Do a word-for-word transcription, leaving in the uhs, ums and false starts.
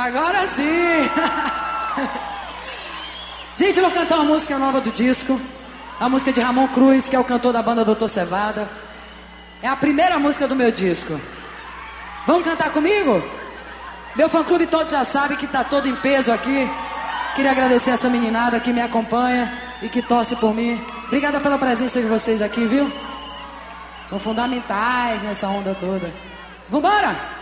Agora sim! Gente, eu vou cantar uma música nova do disco. A música de Ramon Cruz, que é o cantor da banda doutor Cevada. É a primeira música do meu disco. Vamos cantar comigo? Meu fã-clube todo já sabe que tá todo em peso aqui. Queria agradecer essa meninada que me acompanha e que torce por mim. Obrigada pela presença de vocês aqui, viu? São fundamentais nessa onda toda. Vambora!